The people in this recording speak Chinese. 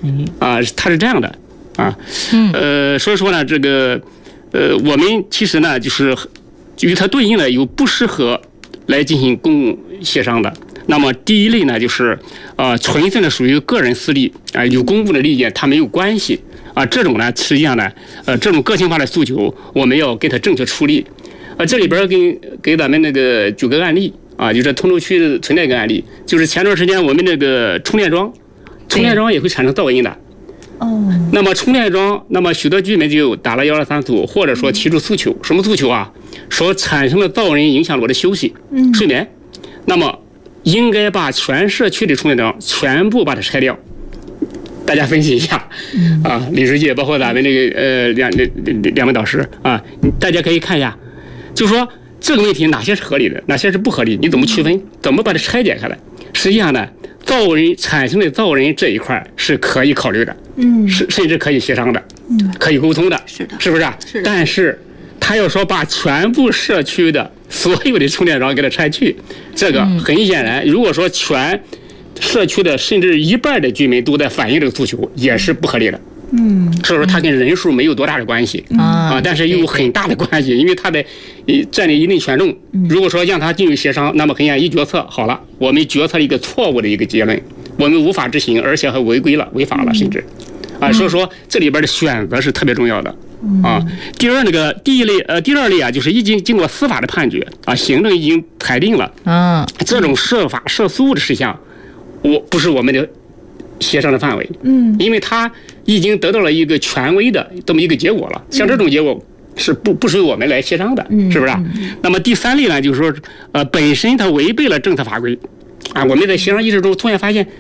它是这样的啊。所以说呢，这个我们其实呢就是与它对应的有不适合来进行公共协商的。那么第一类呢，就是纯粹的属于个人私利与公共的利益它没有关系这种呢，实际上呢，这种个性化的诉求，我们要给它正确处理。这里边给咱们那个举个案例就是通州区存在一个案例，就是前段时间我们那个充电桩也会产生噪音的。那么充电桩，那么许多居民就打了123组，或者说提出诉求，什么诉求啊？说产生的噪音影响了我的休息、睡眠，那么应该把全社区的充电桩全部把它拆掉。大家分析一下李书记包括咱们这个两位导师大家可以看一下，就说这个问题哪些是合理的，哪些是不合理，你怎么区分，怎么把它拆解开来？实际上呢，产生的噪音这一块是可以考虑的，甚至可以协商的，可以沟通的，是不是？是的。但是他要说把全部社区的所有的充电桩给它拆去，这个很显然，如果说全社区的甚至一半的居民都在反映这个诉求，也是不合理的。所以说它跟人数没有多大的关系但是又有很大的关系，因为它的占领一定权重。如果说让它进入协商，那么很显然一决策好了，我们决策了一个错误的一个结论，我们无法执行，而且还违规了、违法了，甚至所以说这里边的选择是特别重要的第二类就是已经经过司法的判决行政已经裁定了这种涉法涉诉的事项，不是我们的协商的范围，因为它已经得到了一个权威的这么一个结果了，像这种结果是不属于我们来协商的，是不是那么第三类呢，就是说本身它违背了政策法规我们在协商议事中突然发现